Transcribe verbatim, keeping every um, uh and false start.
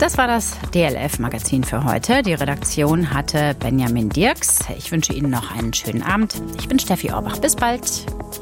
Das war das D L F-Magazin für heute. Die Redaktion hatte Benjamin Dirks. Ich wünsche Ihnen noch einen schönen Abend. Ich bin Steffi Orbach. Bis bald.